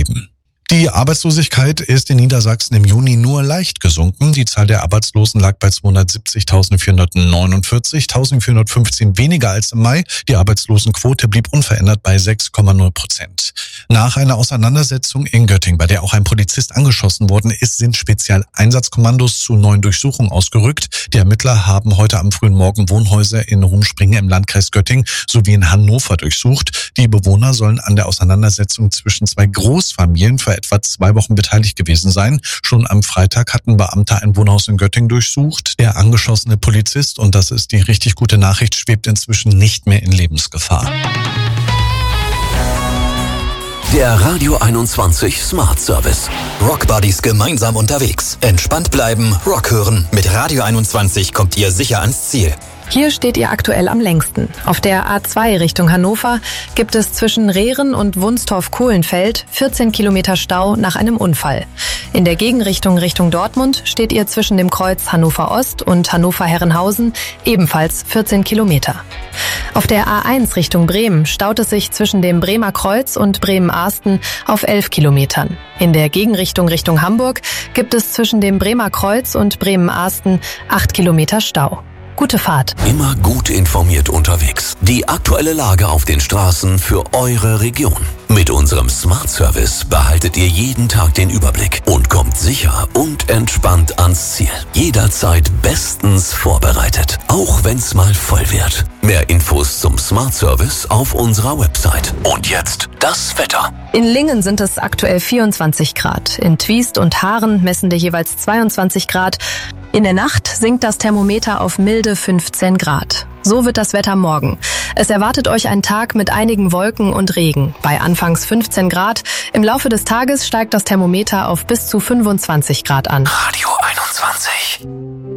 bleiben. Die Arbeitslosigkeit ist in Niedersachsen im Juni nur leicht gesunken. Die Zahl der Arbeitslosen lag bei 270.449, 1.415 weniger als im Mai. Die Arbeitslosenquote blieb unverändert bei 6,0%. Nach einer Auseinandersetzung in Göttingen, bei der auch ein Polizist angeschossen worden ist, sind Spezialeinsatzkommandos zu neuen Durchsuchungen ausgerückt. Die Ermittler haben heute am frühen Morgen Wohnhäuser in Rumspringe im Landkreis Göttingen sowie in Hannover durchsucht. Die Bewohner sollen an der Auseinandersetzung zwischen zwei Großfamilien für etwa 2 Wochen beteiligt gewesen sein. Schon am Freitag hatten Beamte ein Wohnhaus in Göttingen durchsucht. Der angeschossene Polizist, und das ist die richtig gute Nachricht, schwebt inzwischen nicht mehr in Lebensgefahr. Der Radio 21 Smart Service. Rock Buddies gemeinsam unterwegs. Entspannt bleiben, Rock hören. Mit Radio 21 kommt ihr sicher ans Ziel. Hier steht ihr aktuell am längsten. Auf der A2 Richtung Hannover gibt es zwischen Rehren und Wunstorf-Kohlenfeld 14 Kilometer Stau nach einem Unfall. In der Gegenrichtung Richtung Dortmund steht ihr zwischen dem Kreuz Hannover Ost und Hannover-Herrenhausen ebenfalls 14 Kilometer. Auf der A1 Richtung Bremen staut es sich zwischen dem Bremer Kreuz und Bremen-Arsten auf 11 Kilometern. In der Gegenrichtung Richtung Hamburg gibt es zwischen dem Bremer Kreuz und Bremen-Arsten 8 Kilometer Stau. Gute Fahrt. Immer gut informiert unterwegs. Die aktuelle Lage auf den Straßen für eure Region. Mit unserem Smart Service behaltet ihr jeden Tag den Überblick und kommt sicher und entspannt ans Ziel. Jederzeit bestens vorbereitet, auch wenn's mal voll wird. Mehr Infos zum Smart Service auf unserer Website. Und jetzt das Wetter. In Lingen sind es aktuell 24 Grad. In Twiest und Haaren messen wir jeweils 22 Grad. In der Nacht sinkt das Thermometer auf milde 15 Grad. So wird das Wetter morgen. Es erwartet euch ein Tag mit einigen Wolken und Regen. Bei anfangs 15 Grad. Im Laufe des Tages steigt das Thermometer auf bis zu 25 Grad an. Radio 21.